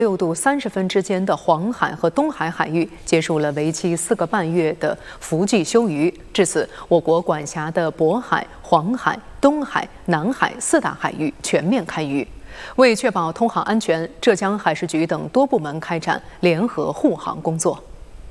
6度30分之间的黄海和东海海域结束了为期4个半月的伏季休渔。至此，我国管辖的渤海、黄海、东海、南海4大海域全面开渔。为确保通航安全，浙江海事局等多部门开展联合护航工作。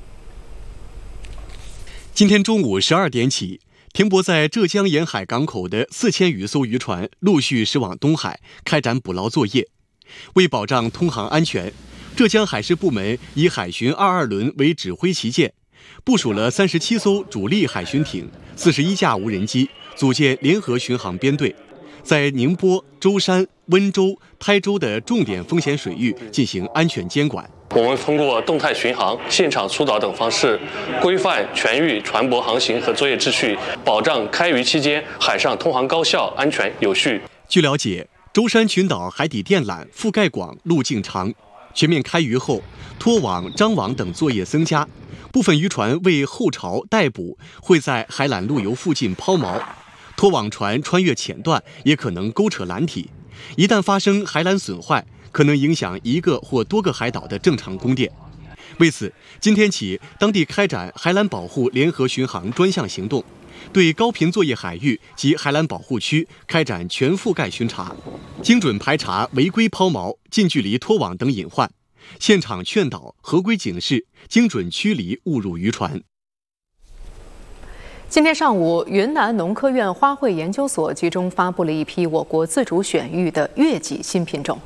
今天中午12点起，停泊在浙江沿海港口的4000余艘渔船陆续驶往东海，开展捕捞作业。为保障通航安全，浙江海事部门以海巡22轮为指挥旗舰，部署了37艘主力海巡艇、41架无人机，组建联合巡航编队，在宁波、舟山、温州、台州的重点风险水域进行安全监管。 我们通过动态巡航、现场疏导等方式，规范全域船舶航行和作业秩序，保障开渔期间海上通航高效、安全、有序。 据了解，舟山群岛海底电缆覆盖广、路径长，全面开渔后，拖网、张网等作业增加，部分渔船为后潮待捕，会在海缆路由附近抛锚。拖网船穿越浅段，也可能勾扯缆体，一旦发生海缆损坏，可能影响一个或多个海岛的正常供电。为此，今天起，当地开展海缆保护联合巡航专项行动，对高频作业海域及海缆保护区开展全覆盖巡查，精准排查违规抛锚、近距离拖网等隐患，现场劝导、合规警示，精准驱离误入渔船。 今天上午，云南农科院花卉研究所集中发布了一批我国自主选育的月季新品种。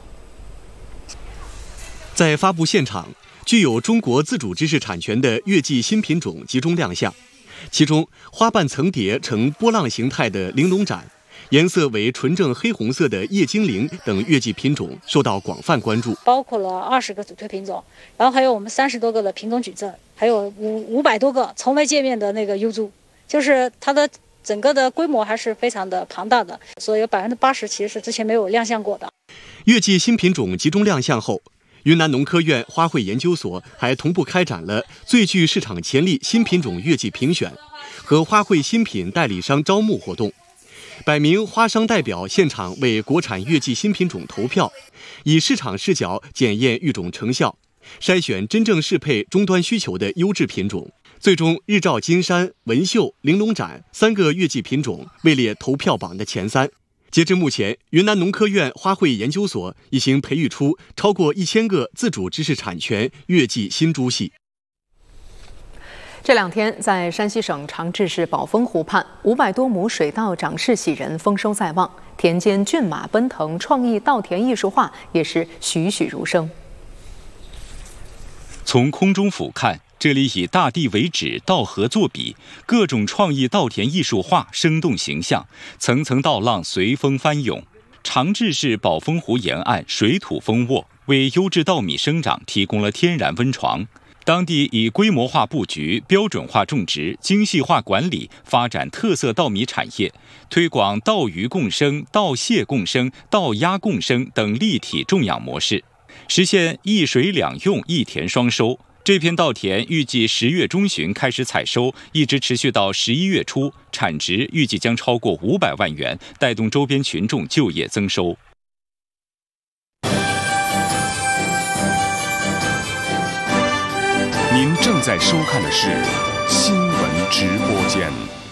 在发布现场，具有中国自主知识产权的月季新品种集中亮相，其中花瓣层叠呈波浪形态的玲珑盏、颜色为纯正黑红色的叶精灵等月季品种受到广泛关注， 包括了20个主推品种，然后还有我们30多个的品种矩阵，还有500多个从未见面的那个优株，就是它的整个的规模还是非常的庞大的，所以有80%其实是之前没有亮相过的。 月季新品种集中亮相后，云南农科院花卉研究所还同步开展了最具市场潜力新品种月季评选和花卉新品代理商招募活动。100名花商代表现场为国产月季新品种投票，以市场视角检验育种成效，筛选真正适配终端需求的优质品种。最终，日照金山、文秀、玲珑盏3个月季品种位列投票榜的前3。截至目前，云南农科院花卉研究所已经培育出超过1000个自主知识产权月季新株系。 这2天，在山西省长治市宝丰湖畔，500多亩水稻长势喜人，丰收在望，田间骏马奔腾，创意稻田艺术画也是栩栩如生。 从空中俯瞰，这里以大地为纸，稻禾作笔，各种创意稻田艺术画生动形象，层层稻浪随风翻涌。长治市宝丰湖沿岸水土丰沃，为优质稻米生长提供了天然温床。当地以规模化布局、标准化种植、精细化管理，发展特色稻米产业，推广稻鱼共生、稻蟹共生、稻鸭共生等立体种养模式，实现一水两用、一田双收。这片稻田预计10月中旬开始采收，一直持续到11月初，产值预计将超过500万元，带动周边群众就业增收。 您正在收看的是新闻直播间。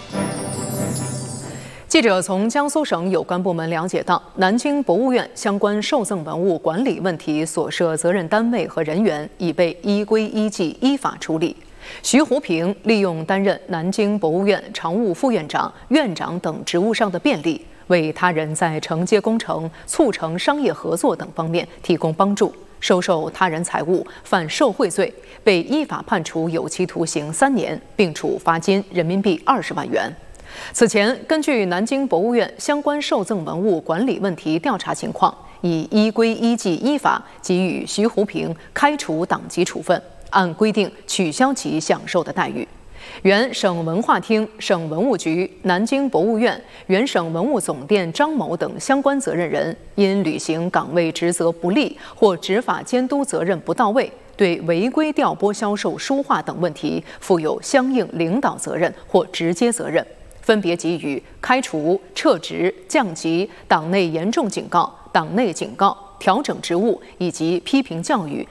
记者从江苏省有关部门了解到，南京博物院相关受赠文物管理问题所涉责任单位和人员已被依规依纪依法处理。徐湖平利用担任南京博物院常务副院长、院长等职务上的便利，为他人在承接工程、促成商业合作等方面提供帮助，收受他人财物，犯受贿罪，被依法判处有期徒刑3年，并处罚金人民币20万元。此前，根据南京博物院相关受赠文物管理问题调查情况，已依规依纪依法给予徐湖平开除党籍处分，按规定取消其享受的待遇。原省文化厅、省文物局、南京博物院、原省文物总店张某等相关责任人，因履行岗位职责不力或执法监督责任不到位，对违规调拨销售书画等问题负有相应领导责任或直接责任，分别给予开除、撤职、降级、党内严重警告、党内警告、调整职务以及批评教育